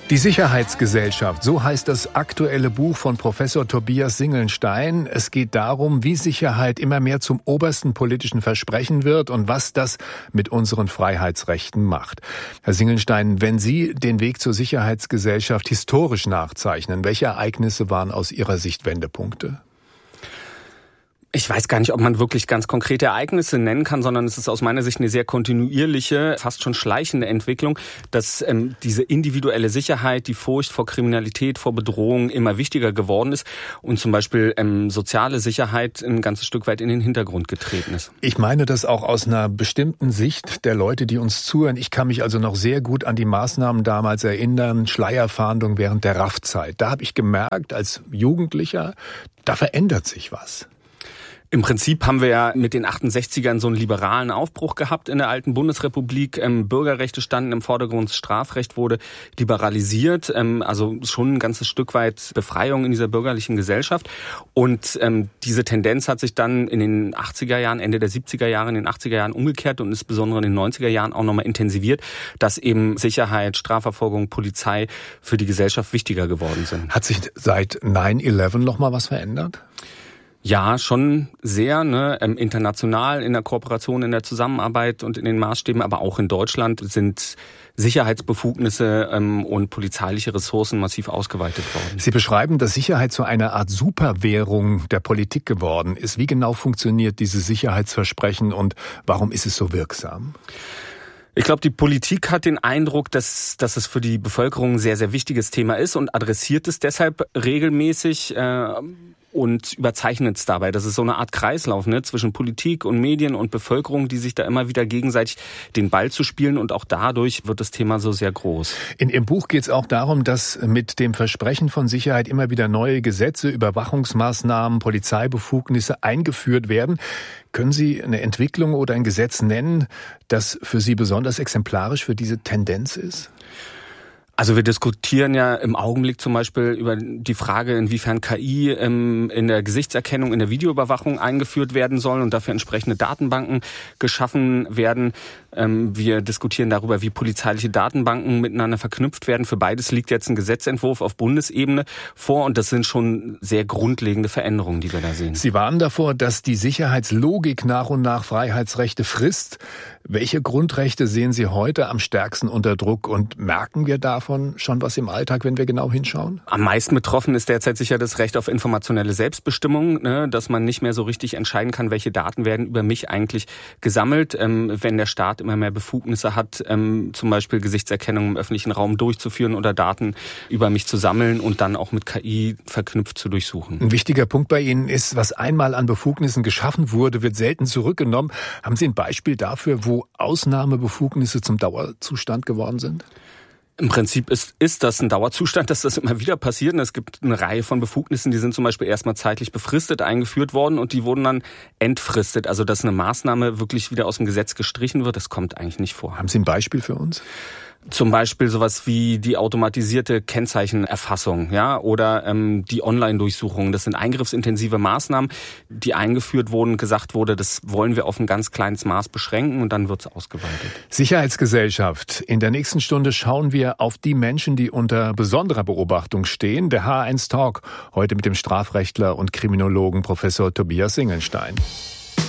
Die Sicherheitsgesellschaft, so heißt das aktuelle Buch von Professor Tobias Singelnstein. Es geht darum, wie Sicherheit immer mehr zum obersten politischen Versprechen wird und was das mit unseren Freiheitsrechten macht. Herr Singelnstein, wenn Sie den Weg zur Sicherheitsgesellschaft historisch nachzeichnen, welche Ereignisse waren aus Ihrer Sicht Wendepunkte? Ich weiß gar nicht, ob man wirklich ganz konkrete Ereignisse nennen kann, sondern es ist aus meiner Sicht eine sehr kontinuierliche, fast schon schleichende Entwicklung, dass diese individuelle Sicherheit, die Furcht vor Kriminalität, vor Bedrohung immer wichtiger geworden ist und zum Beispiel soziale Sicherheit ein ganzes Stück weit in den Hintergrund getreten ist. Ich meine das auch aus einer bestimmten Sicht der Leute, die uns zuhören. Ich kann mich also noch sehr gut an die Maßnahmen damals erinnern, Schleierfahndung während der RAF-Zeit. Da habe ich gemerkt, als Jugendlicher, da verändert sich was. Im Prinzip haben wir ja mit den 68ern so einen liberalen Aufbruch gehabt in der alten Bundesrepublik. Bürgerrechte standen im Vordergrund, Strafrecht wurde liberalisiert, also schon ein ganzes Stück weit Befreiung in dieser bürgerlichen Gesellschaft. Und diese Tendenz hat sich dann in den 80er Jahren, Ende der 70er Jahre, in den 80er Jahren umgekehrt und insbesondere in den 90er Jahren auch nochmal intensiviert, dass eben Sicherheit, Strafverfolgung, Polizei für die Gesellschaft wichtiger geworden sind. Hat sich seit 9/11 nochmal was verändert? Ja, schon sehr, international in der Kooperation, in der Zusammenarbeit und in den Maßstäben, aber auch in Deutschland sind Sicherheitsbefugnisse und polizeiliche Ressourcen massiv ausgeweitet worden. Sie beschreiben, dass Sicherheit zu einer Art Superwährung der Politik geworden ist. Wie genau funktioniert dieses Sicherheitsversprechen und warum ist es so wirksam? Ich glaube, die Politik hat den Eindruck, dass es für die Bevölkerung ein sehr, sehr wichtiges Thema ist und adressiert es deshalb regelmäßig und überzeichnet es dabei. Das ist so eine Art Kreislauf zwischen Politik und Medien und Bevölkerung, die sich da immer wieder gegenseitig den Ball zu spielen. Und auch dadurch wird das Thema so sehr groß. In Ihrem Buch geht es auch darum, dass mit dem Versprechen von Sicherheit immer wieder neue Gesetze, Überwachungsmaßnahmen, Polizeibefugnisse eingeführt werden. Können Sie eine Entwicklung oder ein Gesetz nennen, das für Sie besonders exemplarisch für diese Tendenz ist? Also wir diskutieren ja im Augenblick zum Beispiel über die Frage, inwiefern KI in der Gesichtserkennung, in der Videoüberwachung eingeführt werden soll und dafür entsprechende Datenbanken geschaffen werden. Wir diskutieren darüber, wie polizeiliche Datenbanken miteinander verknüpft werden. Für beides liegt jetzt ein Gesetzentwurf auf Bundesebene vor und das sind schon sehr grundlegende Veränderungen, die wir da sehen. Sie warnen davor, dass die Sicherheitslogik nach und nach Freiheitsrechte frisst. Welche Grundrechte sehen Sie heute am stärksten unter Druck und merken wir davon schon was im Alltag, wenn wir genau hinschauen? Am meisten betroffen ist derzeit sicher das Recht auf informationelle Selbstbestimmung, dass man nicht mehr so richtig entscheiden kann, welche Daten werden über mich eigentlich gesammelt, wenn der Staat immer mehr Befugnisse hat, zum Beispiel Gesichtserkennung im öffentlichen Raum durchzuführen oder Daten über mich zu sammeln und dann auch mit KI verknüpft zu durchsuchen. Ein wichtiger Punkt bei Ihnen ist, was einmal an Befugnissen geschaffen wurde, wird selten zurückgenommen. Haben Sie ein Beispiel dafür, wo Ausnahmebefugnisse zum Dauerzustand geworden sind? Im Prinzip ist das ein Dauerzustand, dass das immer wieder passiert. Und es gibt eine Reihe von Befugnissen, die sind zum Beispiel erstmal zeitlich befristet eingeführt worden und die wurden dann entfristet. Also dass eine Maßnahme wirklich wieder aus dem Gesetz gestrichen wird, das kommt eigentlich nicht vor. Haben Sie ein Beispiel für uns? Zum Beispiel sowas wie die automatisierte Kennzeichenerfassung, oder die Online-Durchsuchung. Das sind eingriffsintensive Maßnahmen, die eingeführt wurden, gesagt wurde, das wollen wir auf ein ganz kleines Maß beschränken und dann wird es ausgeweitet. Sicherheitsgesellschaft. In der nächsten Stunde schauen wir auf die Menschen, die unter besonderer Beobachtung stehen. Der H1 Talk heute mit dem Strafrechtler und Kriminologen Professor Tobias Singelnstein.